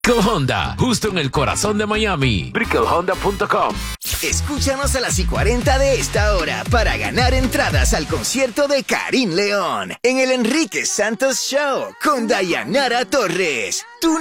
Brickell Honda, justo en el corazón de Miami. BrickellHonda.com. Escúchanos a las 40 de esta hora para ganar entradas al concierto de Karim León en el Enrique Santos Show con Dayanara Torres. Tú